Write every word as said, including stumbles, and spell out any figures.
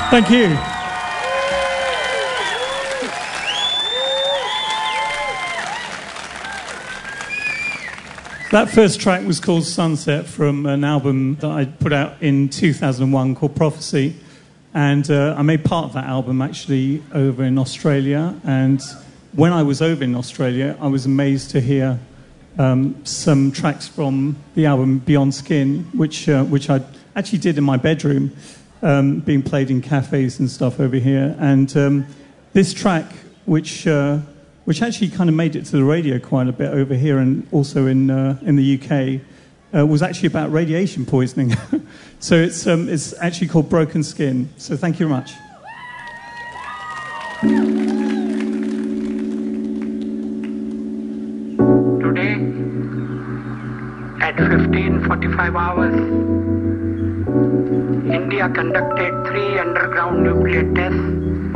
Thank you. That first track was called Sunset from an album that I put out in two thousand one called Prophecy. And uh, I made part of that album actually over in Australia. And when I was over in Australia, I was amazed to hear um, some tracks from the album Beyond Skin, which uh, which I actually did in my bedroom, um, being played in cafes and stuff over here. And um, this track, which uh, which actually kind of made it to the radio quite a bit over here and also in uh, in the U K, uh, was actually about radiation poisoning. So it's um, it's actually called Broken Skin. So thank you very much. Today, at fifteen forty-five hours, India conducted three underground nuclear tests